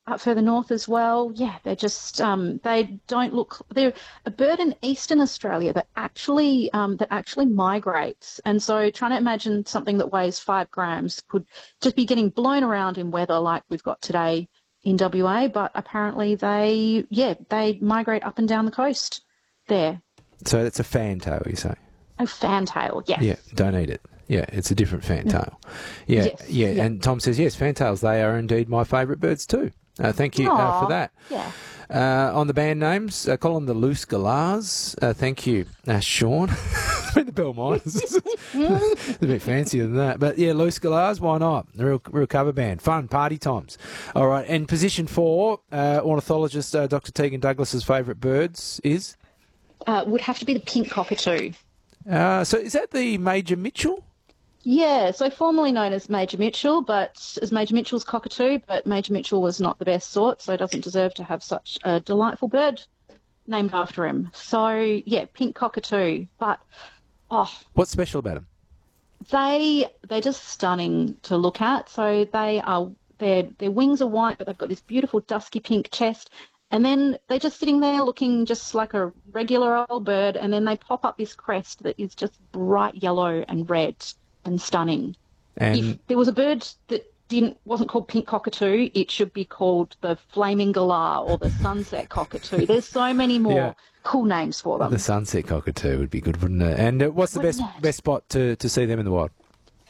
up further north as well. Yeah, they're just they don't look. They're a bird in eastern Australia that actually migrates. And so, trying to imagine something that weighs 5 grams could just be getting blown around in weather like we've got today in WA. But apparently, they migrate up and down the coast there. So it's a fantail, you say? A fantail, yes. Yeah, don't eat it. Yeah, it's a different fantail. Yeah, Yes, yeah. yeah. And Tom says, yes, fantails, they are indeed my favourite birds too. Thank you for that. Yeah. On the band names, call them the Loose Galahs. Thank you, Sean. The Belmonts. It's a bit fancier than that. But yeah, Loose Galahs, why not? Real cover band. Fun, party times. All right, and position 4, ornithologist Dr. Tegan Douglas's favourite birds is? Would have to be the pink cockatoo. So is that the Major Mitchell? Yeah, so formerly known as Major Mitchell, but as Major Mitchell's cockatoo, but Major Mitchell was not the best sort, so doesn't deserve to have such a delightful bird named after him. So, yeah, pink cockatoo. But, What's special about them? they're just stunning to look at. So their wings are white, but they've got this beautiful dusky pink chest. And then they're just sitting there looking just like a regular old bird, and then they pop up this crest that is just bright yellow and red and stunning. And If there was a bird that wasn't called pink cockatoo, it should be called the flaming galah or the sunset cockatoo. There's so many more cool names for them. the sunset cockatoo would be good, wouldn't it? And what's the best spot to see them in the wild?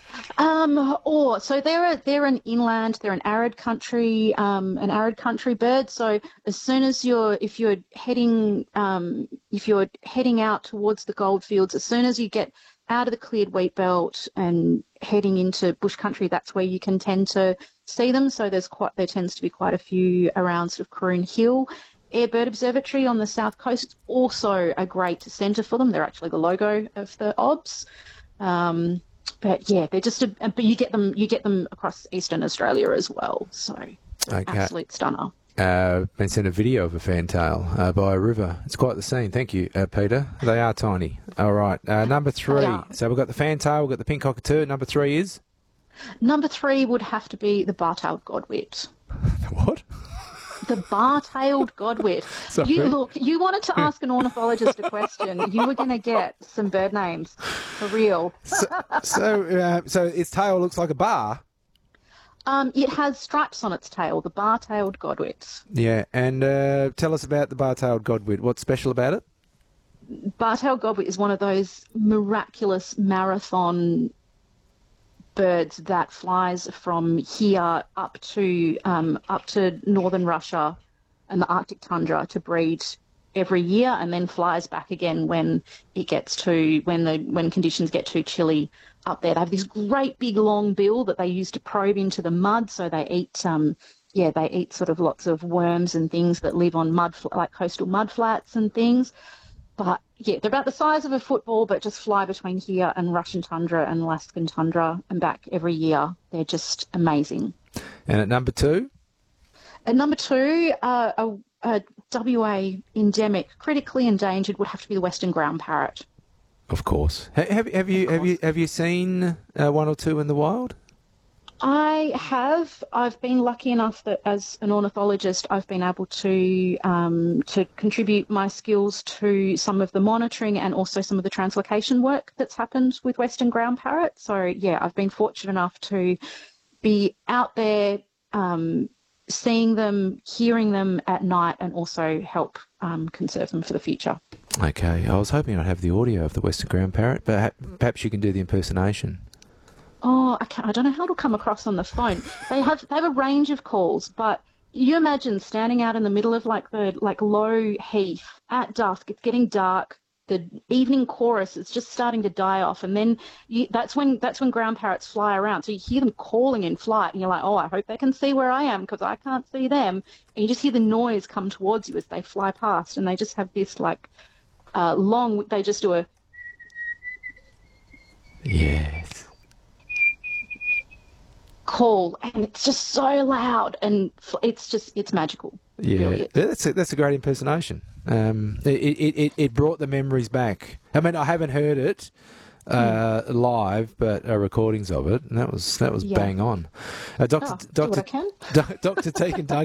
So they're an inland, they're an arid country bird. So as soon as if you're heading out towards the goldfields, as soon as you get out of the cleared wheat belt and heading into bush country, that's where you can tend to see them. So there tends to be quite a few around sort of Caroon Hill. Air Bird Observatory on the south coast is also a great centre for them. They're actually the logo of the OBS. But yeah, they're just but you get them across eastern Australia as well. So absolute stunner. Been sent a video of a fantail by a river. It's quite the scene. Thank you, Peter. They are tiny. All right, number 3. So we've got the fantail, we've got the pink cockatoo. Number 3 is? Number 3 would have to be the bar-tailed godwit. What? The bar-tailed godwit. Sorry. You wanted to ask an ornithologist a question. You were going to get some bird names, for real. So its tail looks like a bar? It has stripes on its tail, the bar-tailed godwit. Yeah, and tell us about the bar-tailed godwit. What's special about it? Bar-tailed godwit is one of those miraculous marathon birds that flies from here up to northern Russia and the Arctic tundra to breed every year, and then flies back again when conditions get too chilly up there. They have this great big long bill that they use to probe into the mud, so they eat sort of lots of worms and things that live on like coastal mud flats and things. But yeah, they're about the size of a football, but just fly between here and Russian tundra and Alaskan tundra and back every year. They're just amazing. And at number 2? At number 2, a WA endemic, critically endangered, would have to be the western ground parrot. Of course. Have you seen one or two in the wild? I have. I've been lucky enough that as an ornithologist, I've been able to contribute my skills to some of the monitoring and also some of the translocation work that's happened with western ground parrot. So yeah, I've been fortunate enough to be out there, seeing them, hearing them at night, and also help conserve them for the future. Okay, I was hoping I'd have the audio of the western ground parrot, but perhaps you can do the impersonation. Oh, I don't know how it'll come across on the phone. They have a range of calls, but you imagine standing out in the middle of the low heath at dusk. It's getting dark. The evening chorus is just starting to die off, and then that's when ground parrots fly around. So you hear them calling in flight, and you're like, oh, I hope they can see where I am because I can't see them. And you just hear the noise come towards you as they fly past, and they just have this long. They just do a yes. call, and it's just so loud, and it's magical. Yeah, really that's a great impersonation. It brought the memories back. I mean, I haven't heard it live, but recordings of it, and that was bang on. Dr. Do what I can. Dr. Tegan Douglas.